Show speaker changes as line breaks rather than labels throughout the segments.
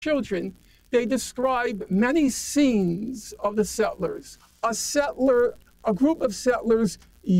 children, they describe many scenes of the settlers. A group of settlers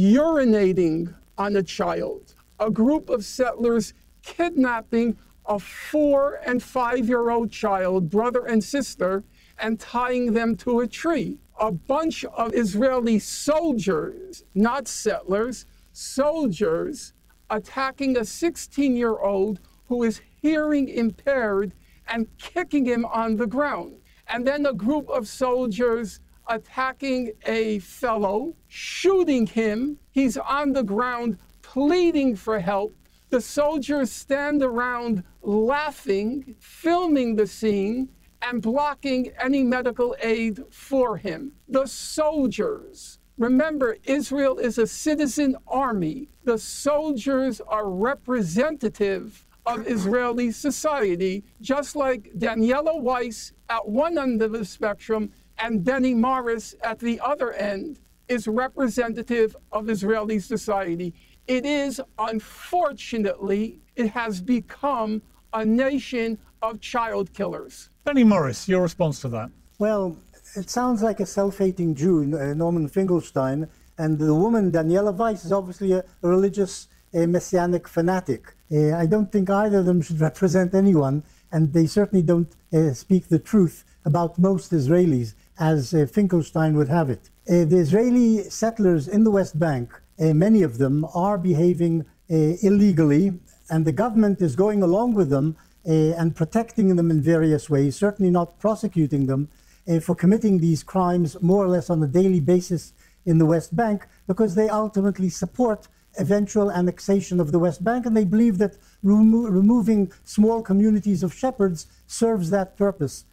urinating on a child, a group of settlers kidnapping a 4- and 5-year-old child, brother and sister, and tying them to a tree. A bunch of Israeli soldiers, not settlers, soldiers, attacking a 16-year-old who is hearing impaired and kicking him on the ground. And then a group of soldiers attacking a fellow, shooting him. He's on the ground pleading for help. The soldiers stand around laughing, filming the scene, and blocking any medical aid for him. The soldiers, remember, Israel is a citizen army. The soldiers are representative of Israeli society, just like Daniela Weiss at one end of the spectrum and Benny Morris at the other end is representative of Israeli society. It is, unfortunately, it has become a nation of child killers.
Benny Morris, your response to that?
Well, it sounds like a self-hating Jew, Norman Finkelstein, and the woman, Daniela Weiss, is obviously a religious messianic fanatic. I don't think either of them should represent anyone, and they certainly don't speak the truth about most Israelis, as Finkelstein would have it. The Israeli settlers in the West Bank, many of them, are behaving illegally, and the government is going along with them and protecting them in various ways, certainly not prosecuting them for committing these crimes more or less on a daily basis in the West Bank, because they ultimately support eventual annexation of the West Bank, and they believe that removing small communities of shepherds serves that purpose,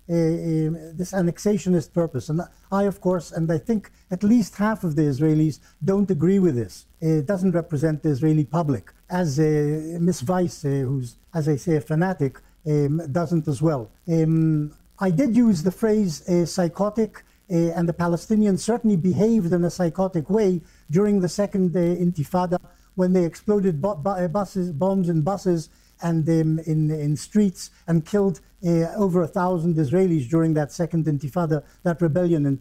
this annexationist purpose. And I, of course, and I think at least half of the Israelis don't agree with this. It doesn't represent the Israeli public, as Ms. Weiss, who's, as I say, a fanatic, doesn't as well. I did use the phrase psychotic, and the Palestinians certainly behaved in a psychotic way during the second Intifada, when they exploded bombs in buses and in streets and killed over 1,000 Israelis during that second Intifada, that rebellion in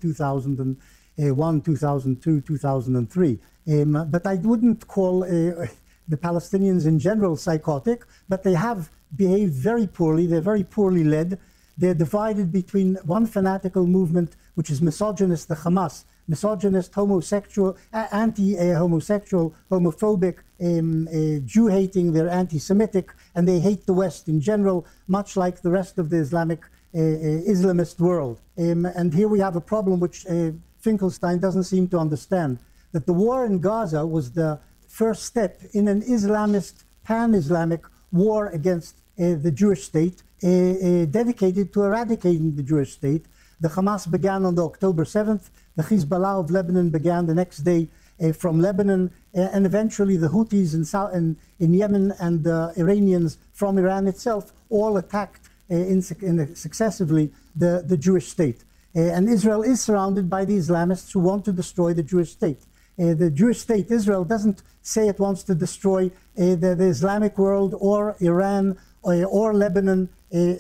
2001, 2002, 2003. But I wouldn't call the Palestinians in general psychotic, but they have behaved very poorly. They're very poorly led. They're divided between one fanatical movement, which is misogynist, the Hamas, misogynist, homosexual, anti-homosexual, homophobic, Jew-hating, they're anti-Semitic, and they hate the West in general, much like the rest of the Islamic Islamist world. And here we have a problem which Finkelstein doesn't seem to understand, that the war in Gaza was the first step in an Islamist, pan-Islamic war against the Jewish state, dedicated to eradicating the Jewish state. The Hamas began on October 7th. The Hezbollah of Lebanon began the next day from Lebanon, and eventually the Houthis in Yemen and the Iranians from Iran itself all attacked successively the Jewish state. And Israel is surrounded by the Islamists who want to destroy the Jewish state. The Jewish state, Israel, doesn't say it wants to destroy the Islamic world or Iran or Lebanon,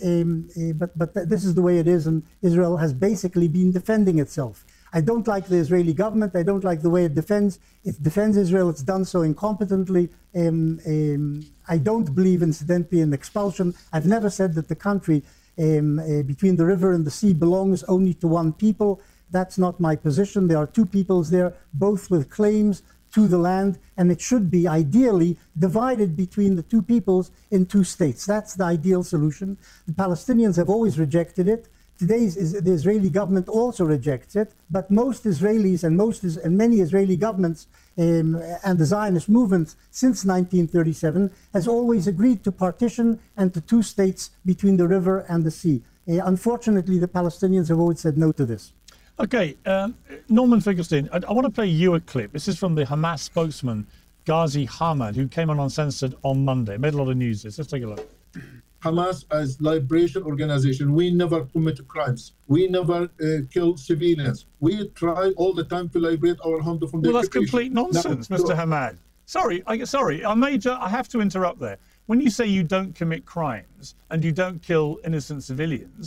but this is the way it is, and Israel has basically been defending itself. I don't like the Israeli government. I don't like the way it defends Israel. It's done so incompetently. I don't believe, incidentally, in expulsion. I've never said that the country between the river and the sea belongs only to one people. That's not my position. There are two peoples there, both with claims to the land, and it should be ideally divided between the two peoples in two states. That's the ideal solution. The Palestinians have always rejected it. Today, the Israeli government also rejects it, but most Israelis and many Israeli governments and the Zionist movement since 1937 has always agreed to partition and to two states between the river and the sea. Unfortunately, the Palestinians have always said no to this.
Okay, Norman Finkelstein, I want to play you a clip. This is from the Hamas spokesman, Ghazi Hamad, who came on Uncensored on Monday. Made a lot of news. Let's take a look.
Hamas as liberation organization, we never commit crimes. We never kill civilians. We try all the time to liberate our home from the
Well, that's complete nonsense, Mr. Hamad. Sorry, I have to interrupt there. when you say you don't commit crimes and you don't kill innocent civilians,